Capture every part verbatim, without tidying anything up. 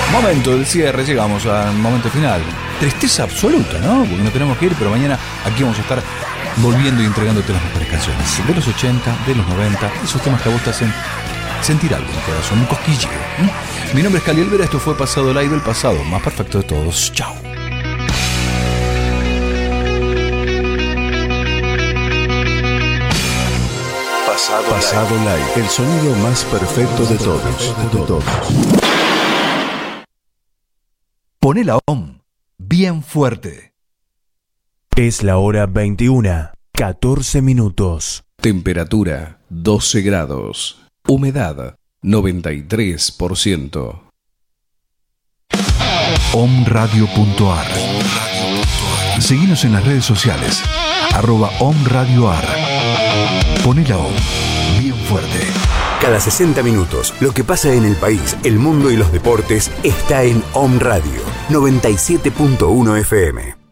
Momento del cierre, llegamos al momento final. Tristeza absoluta, ¿no? Porque nos tenemos que ir, pero mañana aquí vamos a estar volviendo y entregándote las mejores canciones de los ochenta, de los noventa, esos temas que a vos te hacen sentir algo en el corazón, un cosquilleo. ¿eh? Mi nombre es Cali Elvera, esto fue Pasado Live, el pasado más perfecto de todos. Chao. Pasado, Pasado Live. Live, el sonido más perfecto de todos, de todos. Poné la OM bien fuerte. Es la hora veintiuna, catorce minutos. Temperatura doce grados. Humedad noventa y tres por ciento. omradio.ar. Seguinos en las redes sociales. Arroba omradioar. Poné la OM bien fuerte. Cada sesenta minutos, lo que pasa en el país, el mundo y los deportes está en Om Radio noventa y siete punto uno F M.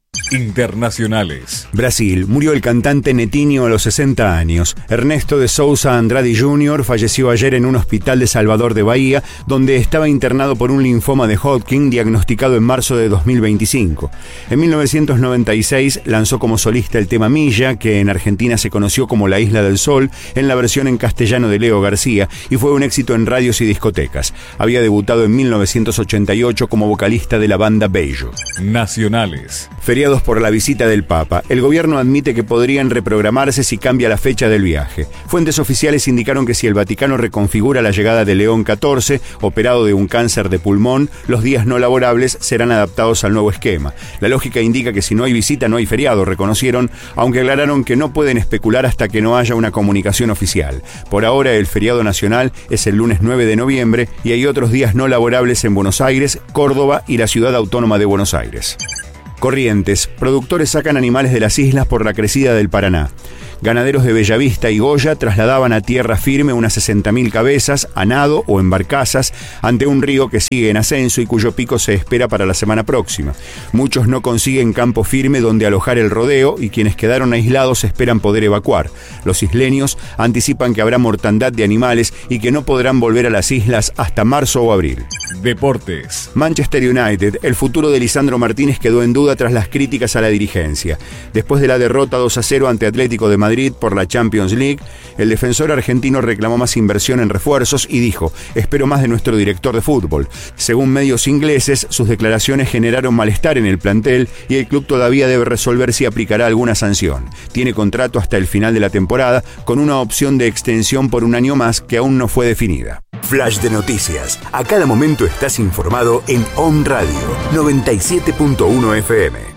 Internacionales. Brasil, murió el cantante Netinho a los sesenta años. Ernesto de Souza Andrade junior falleció ayer en un hospital de Salvador de Bahía, donde estaba internado por un linfoma de Hodgkin diagnosticado en marzo de dos mil veinticinco. En mil novecientos noventa y seis lanzó como solista el tema Milla, que en Argentina se conoció como La Isla del Sol, en la versión en castellano de Leo García, y fue un éxito en radios y discotecas. Había debutado en mil novecientos ochenta y ocho como vocalista de la banda Bello. Nacionales. Feriados por la visita del Papa. El gobierno admite que podrían reprogramarse si cambia la fecha del viaje. Fuentes oficiales indicaron que si el Vaticano reconfigura la llegada de León catorce, operado de un cáncer de pulmón, los días no laborables serán adaptados al nuevo esquema. La lógica indica que si no hay visita no hay feriado, reconocieron, aunque aclararon que no pueden especular hasta que no haya una comunicación oficial. Por ahora el feriado nacional es el lunes nueve de noviembre y hay otros días no laborables en Buenos Aires, Córdoba y la Ciudad Autónoma de Buenos Aires. Corrientes. Productores sacan animales de las islas por la crecida del Paraná. Ganaderos de Bellavista y Goya trasladaban a tierra firme unas sesenta mil cabezas, a nado o en barcazas, ante un río que sigue en ascenso y cuyo pico se espera para la semana próxima. Muchos no consiguen campo firme donde alojar el rodeo y quienes quedaron aislados esperan poder evacuar. Los isleños anticipan que habrá mortandad de animales y que no podrán volver a las islas hasta marzo o abril. Deportes. Manchester United. El futuro de Lisandro Martínez quedó en duda tras las críticas a la dirigencia. Después de la derrota dos a cero ante Atlético de Madrid por la Champions League, el defensor argentino reclamó más inversión en refuerzos y dijo: espero más de nuestro director de fútbol. Según medios ingleses, sus declaraciones generaron malestar en el plantel y el club todavía debe resolver si aplicará alguna sanción. Tiene contrato hasta el final de la temporada, con una opción de extensión por un año más que aún no fue definida. Flash de noticias. A cada momento estás informado en Om Radio noventa y siete punto uno F M.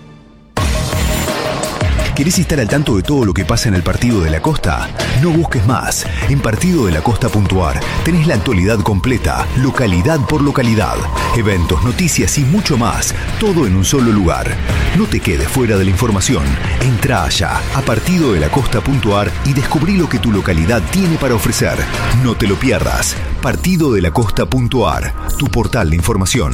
¿Querés estar al tanto de todo lo que pasa en el Partido de la Costa? No busques más. En partido de la costa punto a r tenés la actualidad completa, localidad por localidad, eventos, noticias y mucho más, todo en un solo lugar. No te quedes fuera de la información. Entrá allá a partido de la costa punto a r y descubrí lo que tu localidad tiene para ofrecer. No te lo pierdas. partido de la costa punto a r, tu portal de información.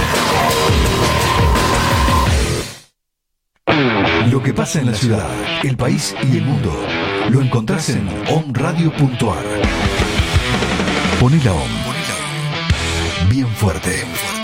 Lo que pasa en la ciudad, el país y el mundo lo encontrás en omradio punto a r. Poné la OM bien fuerte.